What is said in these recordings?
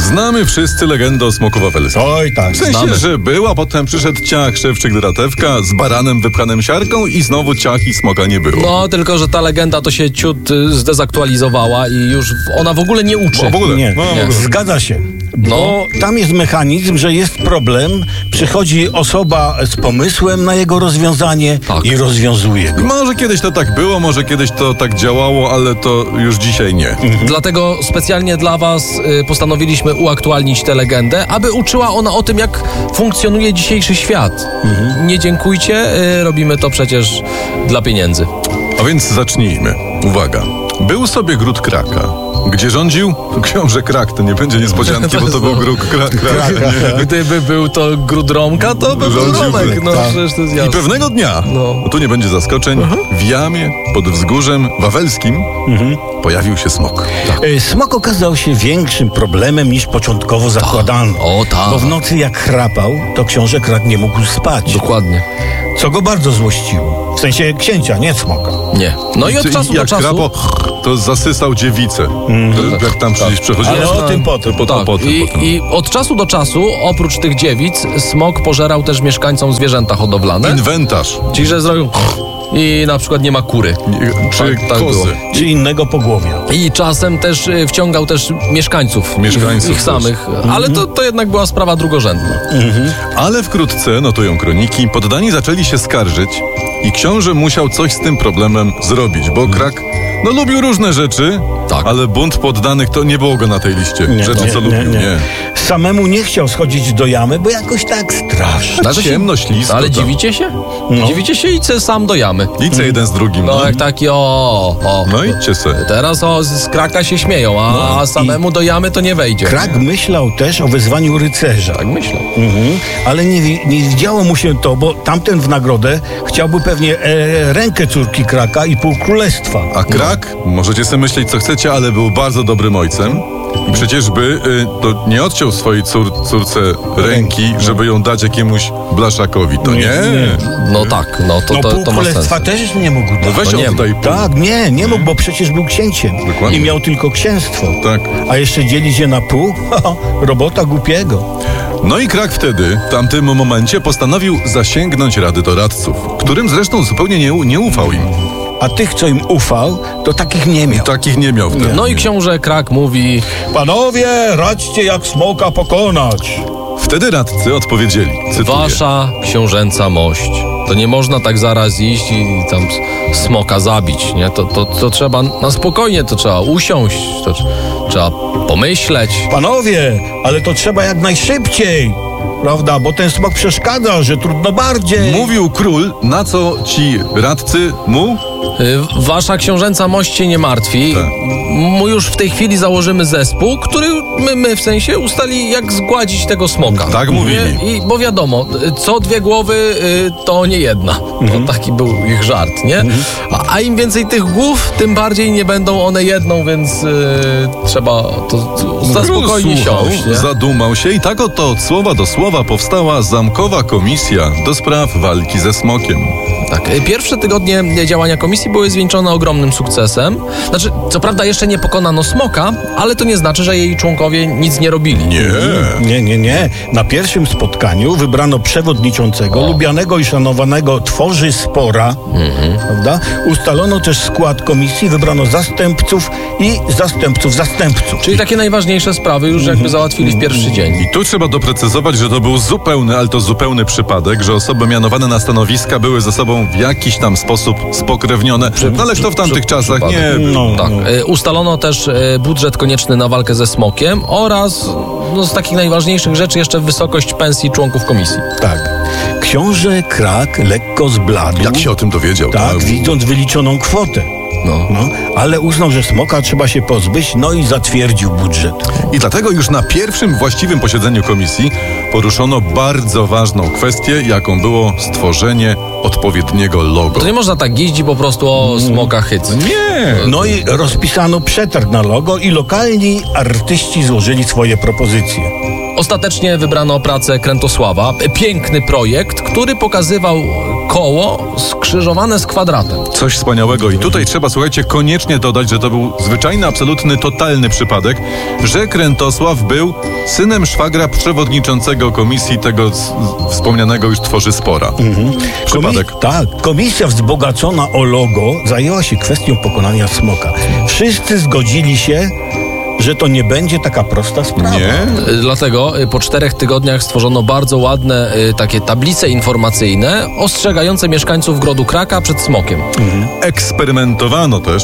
Znamy wszyscy legendę o smoku wawelskim. Oj tak, W sensie, że był, a potem przyszedł ciach, szewczyk, dratewka z baranem wypchanym siarką i znowu ciach i smoka nie było. No, tylko że ta legenda to się ciut zdezaktualizowała i już ona w ogóle nie uczy. W ogóle. Nie, No, w ogóle. zgadza się. Bo tam jest mechanizm, że jest problem, przychodzi osoba z pomysłem na jego rozwiązanie Tak. i rozwiązuje go. Może kiedyś to tak było, może kiedyś to tak działało, ale to już dzisiaj nie. Dlatego specjalnie dla was postanowiliśmy uaktualnić tę legendę, aby uczyła ona o tym, jak funkcjonuje dzisiejszy świat. Nie dziękujcie, robimy to przecież dla pieniędzy. A więc zacznijmy. Uwaga. Był sobie gród Kraka, gdzie rządził książę Krak. To nie będzie niespodzianki, bo to był gród Kraka. Gdyby był to gród Romka, to by był Rządził Romek. Krek, No tak. przecież to jest I jasne. pewnego dnia, No. tu nie będzie zaskoczeń, w jamie pod wzgórzem wawelskim pojawił się smok. Smok okazał się większym problemem niż początkowo zakładano. O, tak. Bo w nocy jak chrapał, to książę Krak nie mógł spać. Dokładnie. Co go bardzo złościło. W sensie księcia, nie smoka. Nie. No i od Ty- czasu do jak czasu... krapo, to zasysał dziewicę. Jak tam gdzieś przechodziło. Ale o tym potem. Potem. I od czasu do czasu, oprócz tych dziewic, smok pożerał też mieszkańcom zwierzęta hodowlane. Inwentarz. Czyli, że zrobił i na przykład nie ma kury. Czy Tak kozy. było. Czy innego pogłowia. I czasem też wciągał też mieszkańców Mieszkańców ich też. samych. Ale to jednak była sprawa drugorzędna. Ale wkrótce, notują kroniki, poddani zaczęli się skarżyć i książę musiał coś z tym problemem zrobić, bo Krak, lubił różne rzeczy, Tak. ale bunt poddanych to nie było go na tej liście. Rzeczy, co lubił, nie. Samemu nie chciał schodzić do jamy, bo jakoś tak strasznie. Znaczy się- Ciemno, ślisko. Ale tam. dziwicie się? No. Dziwicie się i co sam do jamy. Idźcie jeden z drugim. No jak taki o. No idźcie se. Teraz z Kraka się śmieją, a samemu do jamy to nie wejdzie. Krak myślał też o wezwaniu rycerza. Tak myślę. Ale nie widziało mu się to, bo tamten w nagrodę chciałby pewnie rękę córki Kraka i pół królestwa. A Krak, możecie sobie myśleć co chcecie, ale był bardzo dobrym ojcem. I przecież by to nie odciął swojej córce ręki, żeby ją dać jakiemuś blaszakowi. To nie. No tak, to pół ma sens. królestwa też nie mógł dać. Weź nie oddaj pół. Tak, nie mógł, bo przecież był księciem. Dokładnie. I miał tylko księstwo. Tak. A jeszcze dzielić je na pół? Robota głupiego. No i Krak wtedy, w tamtym momencie, postanowił zasięgnąć rady doradców, którym zresztą zupełnie nie ufał im. A tych, co im ufał, to takich nie miał. Takich nie miał wtedy. No i książę Krak mówi: Panowie, radźcie jak smoka pokonać. Wtedy radcy odpowiedzieli, cytuję, wasza książęca mość. To nie można tak zaraz iść i tam smoka zabić, nie? To trzeba na spokojnie, to trzeba usiąść, to trzeba pomyśleć. Panowie, ale to trzeba jak najszybciej. Prawda, bo ten smok przeszkadza, że trudno bardziej. Mówił król, na co ci radcy mu? Wasza książęca mość się nie martwi. Tak. Już w tej chwili założymy zespół, który my w sensie ustali, jak zgładzić tego smoka. Tak mówili. Bo wiadomo, co dwie głowy, to nie jedna. To taki był ich żart, nie? A im więcej tych głów, tym bardziej nie będą one jedną, więc trzeba to za spokojnie Król słuchał, siąść, nie? zadumał się i tak oto od słowa do słowa powstała zamkowa komisja do spraw walki ze smokiem. Tak. Pierwsze tygodnie działania komisji były zwieńczone ogromnym sukcesem. Znaczy, co prawda jeszcze nie pokonano smoka, ale to nie znaczy, że jej członkowie nic nie robili. Nie. Na pierwszym spotkaniu wybrano przewodniczącego, lubianego i szanowanego Tworzy Spora, prawda? Ustalono też skład komisji, wybrano zastępców i zastępców. Czyli takie najważniejsze sprawy już jakby załatwili w pierwszy dzień. I tu trzeba doprecyzować, że to był zupełny przypadek, że osoby mianowane na stanowiska były ze sobą w jakiś tam sposób spokrewnione. No ale kto w tamtych czasach nie był. No. Tak. Ustalono też budżet konieczny na walkę ze smokiem oraz z takich najważniejszych rzeczy jeszcze wysokość pensji członków komisji. Tak. Książę Krak lekko zbladł. Jak się o tym dowiedział? Tak, widząc wyliczoną kwotę. No. Ale uznał, że smoka trzeba się pozbyć, no i zatwierdził budżet. I dlatego już na pierwszym właściwym posiedzeniu komisji poruszono bardzo ważną kwestię, jaką było stworzenie odpowiedniego logo. To nie można tak jeździć po prostu o smoka hyc. Nie! No i rozpisano przetarg na logo i lokalni artyści złożyli swoje propozycje. Ostatecznie wybrano pracę Krętosława. Piękny projekt, który pokazywał koło skrzyżowane z kwadratem. Coś wspaniałego. I tutaj trzeba, słuchajcie, koniecznie dodać, że to był zwyczajny, absolutny, totalny przypadek, że Krętosław był synem szwagra przewodniczącego komisji tego wspomnianego już Tworzyspora. Przypadek. Komisja wzbogacona o logo zajęła się kwestią pokonania smoka. Wszyscy zgodzili się, że to nie będzie taka prosta sprawa. Nie? Dlatego po 4 tygodniach stworzono bardzo ładne takie tablice informacyjne ostrzegające mieszkańców Grodu Kraka przed smokiem. Eksperymentowano też,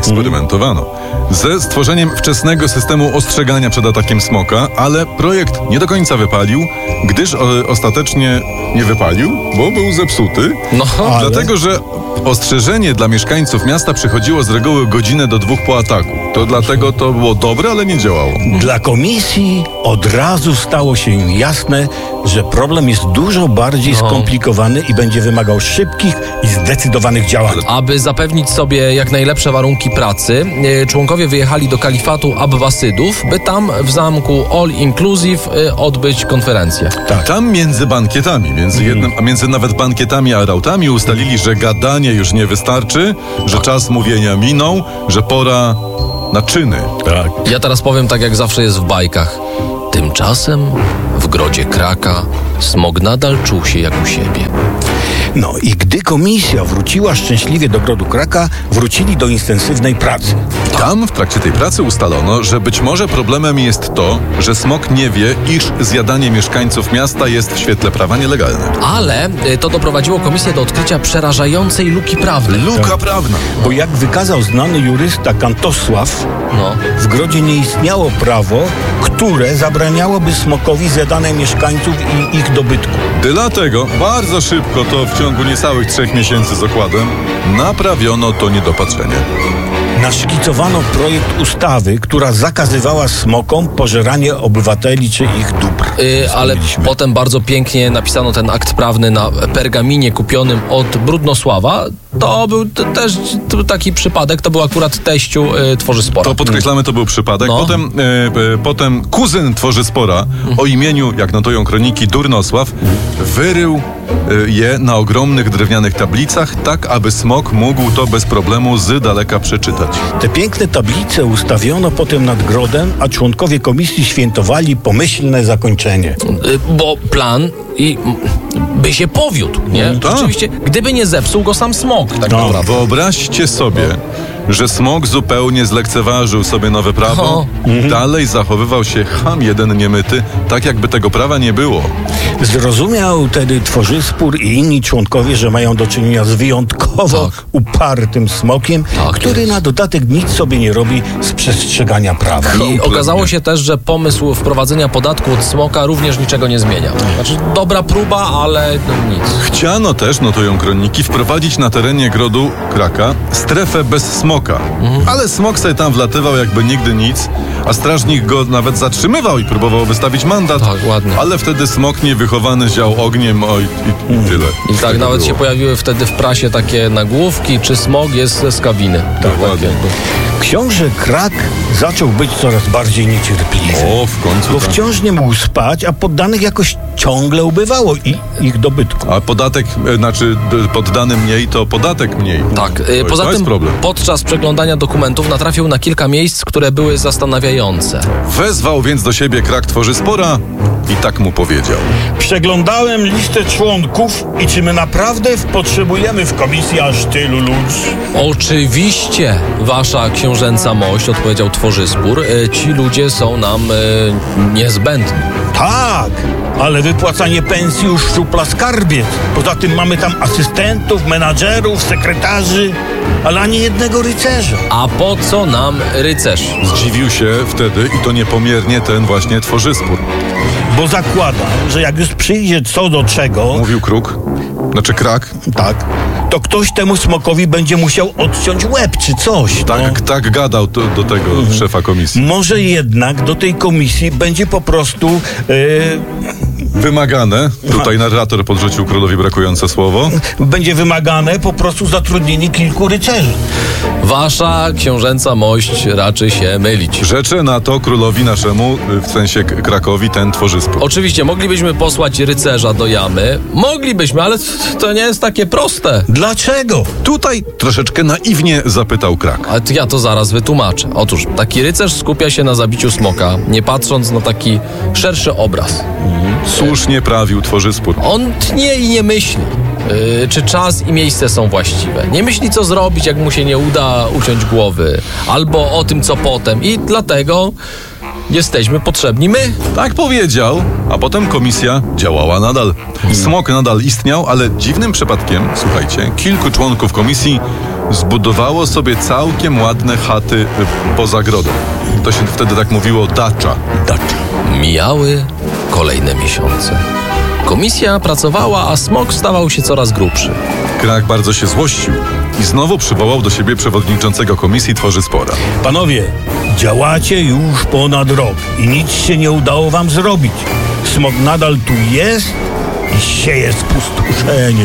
ze stworzeniem wczesnego systemu ostrzegania przed atakiem smoka, ale projekt nie do końca wypalił, gdyż ostatecznie nie wypalił, bo był zepsuty. Dlatego, że ostrzeżenie dla mieszkańców miasta przychodziło z reguły godzinę do 2 po ataku. To dlatego to było dobre, ale nie działało. Dla komisji od razu stało się jasne, że problem jest dużo bardziej skomplikowany i będzie wymagał szybkich i zdecydowanych działań. Aby zapewnić sobie jak najlepsze warunki pracy, członkowie wyjechali do kalifatu Abbasydów, by tam w zamku All Inclusive odbyć konferencję. Tam między bankietami, między nawet bankietami a rautami ustalili, że gadanie już nie wystarczy, że czas mówienia minął, że pora na czyny. Ja teraz powiem tak, jak zawsze jest w bajkach. Tymczasem w Grodzie Kraka smok nadal czuł się jak u siebie. No i gdy komisja wróciła szczęśliwie do Grodu Kraka, wrócili do intensywnej pracy. Tam w trakcie tej pracy ustalono, że być może problemem jest to, że smok nie wie, iż zjadanie mieszkańców miasta jest w świetle prawa nielegalne. Ale to doprowadziło komisję do odkrycia przerażającej luki prawnej. Luka prawna. Bo jak wykazał znany jurysta Kantosław, w Grodzie nie istniało prawo, które zabraniałoby smokowi zjadania mieszkańców i ich dobytku. Dlatego bardzo szybko, to w ciągu niecałych 3 miesięcy z okładem, naprawiono to niedopatrzenie. Naszkicowano projekt ustawy, która zakazywała smokom pożeranie obywateli czy ich dóbr. Ale potem bardzo pięknie napisano ten akt prawny na pergaminie kupionym od Brudnosława. To był też taki przypadek, to był akurat teściu Tworzyspora. To podkreślamy, to był przypadek. Potem kuzyn Tworzyspora o imieniu, jak notują kroniki, Durnosław, wyrył je na ogromnych drewnianych tablicach, tak aby smok mógł to bez problemu z daleka przeczytać. Te piękne tablice ustawiono potem nad grodem, a członkowie komisji świętowali pomyślne zakończenie. Bo plan by się powiódł, nie? Rzeczywiście, gdyby nie zepsuł go sam smok, tak naprawdę. Wyobraźcie sobie, że smok zupełnie zlekceważył sobie nowe prawo, dalej zachowywał się cham jeden niemyty, tak jakby tego prawa nie było. Zrozumiał wtedy Tworzyspór i inni członkowie, że mają do czynienia z wyjątkowo upartym smokiem, który na dodatek nic sobie nie robi z przestrzegania prawa. I okazało się też, że pomysł wprowadzenia podatku od smoka również niczego nie zmienia. Znaczy, dobra próba, ale nic. Chciano też, notują kroniki, wprowadzić na terenie Grodu Kraka strefę bez smoka. Ale smok sobie tam wlatywał jakby nigdy nic, a strażnik go nawet zatrzymywał i próbował wystawić mandat. Tak, ładnie. Ale wtedy smok niewychowany ział ogniem i tyle. I tak nawet się pojawiły wtedy w prasie takie nagłówki, czy smog jest z kabiny. Dokładnie. Książę Krak zaczął być coraz bardziej niecierpliwy. W końcu. Bo wciąż nie mógł spać, a poddanych jakoś ciągle ubywało i ich dobytku. A podatek, poddany mniej, to podatek mniej. Tak. To Poza jest tym problem. podczas przeglądania dokumentów natrafił na kilka miejsc, które były zastanawiające. Wezwał więc do siebie Krak Tworzyspora i tak mu powiedział. Przeglądałem listę członków i czy my naprawdę potrzebujemy w komisji aż tylu ludzi? Oczywiście, wasza książęca mość, odpowiedział Tworzyspór. Ci ludzie są nam niezbędni. Tak, ale wypłacanie pensji już szczupla skarbiec. Poza tym mamy tam asystentów, menadżerów, sekretarzy, ale ani jednego rycerza. A po co nam rycerz? Zdziwił się wtedy i to niepomiernie ten właśnie Tworzyspór. Bo zakładam, że jak już przyjdzie co do czego, Mówił Krak. tak, to ktoś temu smokowi będzie musiał odciąć łeb czy coś. Tak gadał do tego szefa komisji. Może jednak do tej komisji będzie po prostu wymagane, tutaj narrator podrzucił królowi brakujące słowo, będzie wymagane po prostu zatrudnienie kilku rycerzy. Wasza książęca mość raczy się mylić. Rzeczę na to królowi naszemu, w sensie Krakowi, ten tworzy spór. Oczywiście, moglibyśmy posłać rycerza do jamy. Moglibyśmy, ale to nie jest takie proste. Dlaczego? Tutaj troszeczkę naiwnie zapytał Krak. Ale ja to zaraz wytłumaczę. Otóż, taki rycerz skupia się na zabiciu smoka, nie patrząc na taki szerszy obraz. Słusznie prawił tworzy spór. On tnie i nie myśli, czy czas i miejsce są właściwe. Nie myśli, co zrobić, jak mu się nie uda uciąć głowy, albo o tym, co potem. I dlatego jesteśmy potrzebni my. Tak powiedział, a potem komisja działała nadal. Smok nadal istniał, ale dziwnym przypadkiem, słuchajcie, kilku członków komisji zbudowało sobie całkiem ładne chaty poza grodem. To się wtedy tak mówiło dacza. Mijały kolejne miesiące. Komisja pracowała, a smok stawał się coraz grubszy. Krak bardzo się złościł i znowu przywołał do siebie przewodniczącego komisji tworzy spora. Panowie, działacie już ponad rok i nic się nie udało wam zrobić. Smok nadal tu jest i sieje spustoszenie.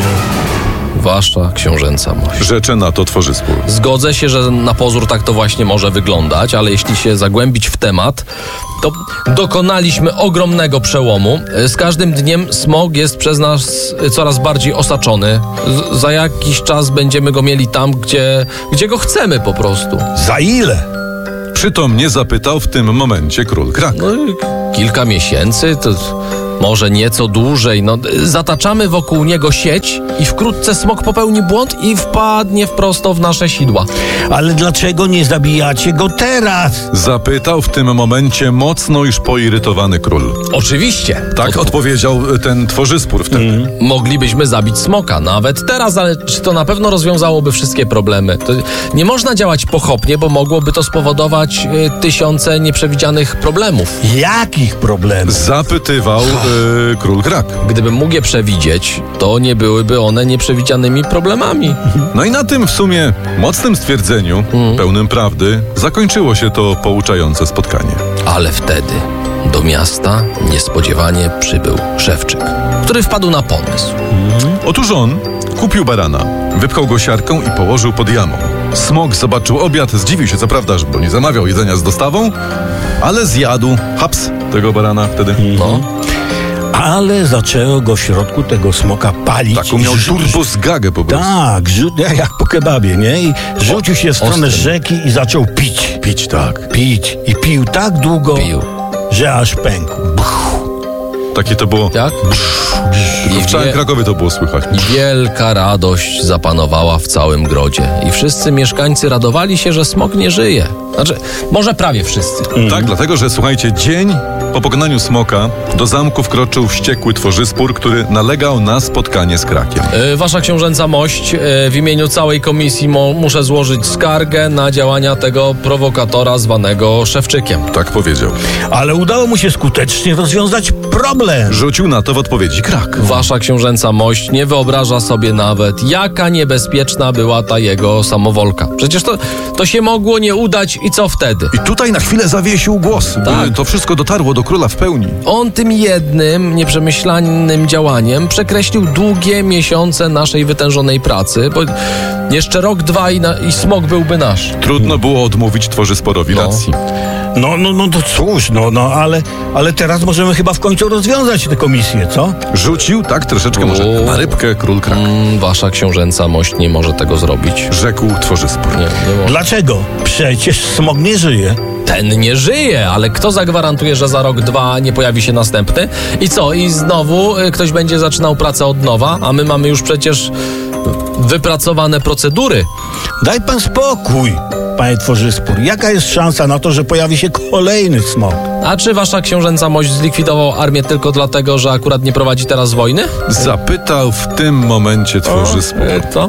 Wasza książęca mość. Rzeczę na to tworzy spór. Zgodzę się, że na pozór tak to właśnie może wyglądać, ale jeśli się zagłębić w temat, to dokonaliśmy ogromnego przełomu. Z każdym dniem smog jest przez nas coraz bardziej osaczony. Za jakiś czas będziemy go mieli tam, gdzie go chcemy po prostu. Za ile? Przytomnie zapytał w tym momencie król Krak. No, kilka miesięcy, to może nieco dłużej. No, zataczamy wokół niego sieć i wkrótce smok popełni błąd i wpadnie wprost w nasze sidła. Ale dlaczego nie zabijacie go teraz? Zapytał w tym momencie mocno już poirytowany król. Oczywiście. Tak odpowiedział ten tworzy spór wtedy. Moglibyśmy zabić smoka nawet teraz, ale czy to na pewno rozwiązałoby wszystkie problemy? To nie można działać pochopnie, bo mogłoby to spowodować tysiące nieprzewidzianych problemów. Jakich problemów? Zapytywał król Krak. Gdybym mógł je przewidzieć, to nie byłyby one nieprzewidzianymi problemami. No i na tym w sumie mocnym stwierdzeniu, pełnym prawdy, zakończyło się to pouczające spotkanie. Ale wtedy do miasta niespodziewanie przybył szewczyk, który wpadł na pomysł. Otóż on kupił barana, wypchał go siarką i położył pod jamą. Smok zobaczył obiad, zdziwił się co prawda, bo nie zamawiał jedzenia z dostawą, ale zjadł haps tego barana wtedy. No. Ale zaczęło go w środku tego smoka palić. Taką miał turbosgagę po prostu. Tak, jak po kebabie, nie? I rzucił się w stronę rzeki i zaczął pić. Pić, tak. Pić. I pił tak długo, że aż pękł. Takie to było. Jak? W całym Krakowie to było słychać. I wielka radość zapanowała w całym grodzie. I wszyscy mieszkańcy radowali się, że smok nie żyje. Znaczy, może prawie wszyscy. Tak, dlatego, że słuchajcie, dzień po pokonaniu smoka do zamku wkroczył wściekły tworzyspór, który nalegał na spotkanie z Krakiem. Wasza książęca mość, w imieniu całej komisji muszę złożyć skargę na działania tego prowokatora zwanego Szewczykiem. Tak powiedział. Ale udało mu się skutecznie rozwiązać problem. Rzucił na to w odpowiedzi Krak. Wasza książęca mość nie wyobraża sobie nawet, jaka niebezpieczna była ta jego samowolka. Przecież to się mogło nie udać i co wtedy? I tutaj na chwilę zawiesił głos. Tak. To wszystko dotarło do króla w pełni. On tym jednym, nieprzemyślanym działaniem przekreślił długie miesiące naszej wytężonej pracy, bo jeszcze rok, dwa i smok byłby nasz. Trudno było odmówić tworzysporowi racji. No to cóż, ale teraz możemy chyba w końcu rozwiązać tę komisję, co? Rzucił, tak troszeczkę może na rybkę król Krak. Wasza książęca mość nie może tego zrobić. Rzekł tworzyspór. Nie może. Dlaczego? Przecież smok nie żyje. Ten nie żyje, ale kto zagwarantuje, że za rok, dwa nie pojawi się następny? I co? I znowu ktoś będzie zaczynał pracę od nowa, a my mamy już przecież wypracowane procedury. Daj pan spokój, panie tworzyspór. Jaka jest szansa na to, że pojawi się kolejny smok? A czy wasza książęca mość zlikwidował armię tylko dlatego, że akurat nie prowadzi teraz wojny? Zapytał w tym momencie tworzyspór. To?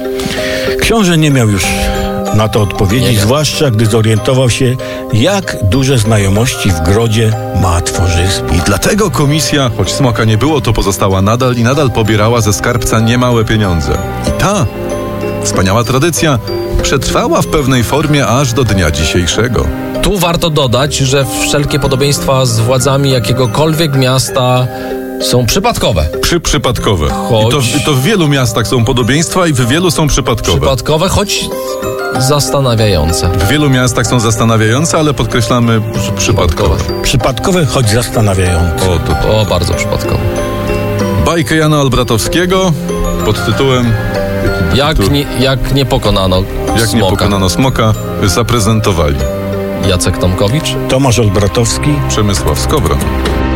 Książę nie miał już na to odpowiedzi, zwłaszcza gdy zorientował się, jak duże znajomości w grodzie ma tworzyspór. I dlatego komisja, choć smoka nie było, to pozostała nadal pobierała ze skarbca niemałe pieniądze. I ta wspaniała tradycja przetrwała w pewnej formie aż do dnia dzisiejszego. Tu warto dodać, że wszelkie podobieństwa z władzami jakiegokolwiek miasta Są przypadkowe. Przypadkowe. Choć... I to w wielu miastach są podobieństwa i w wielu są przypadkowe. Przypadkowe, choć zastanawiające. W wielu miastach są zastanawiające, ale podkreślamy przypadkowe. Przypadkowe, choć zastanawiające. O, bardzo przypadkowe. Bajkę Jana Olbratowskiego pod tytułem... Jak nie pokonano Jak smoka. nie pokonano smoka zaprezentowali Jacek Tomkowicz, Tomasz Olbratowski, Przemysław Skowron.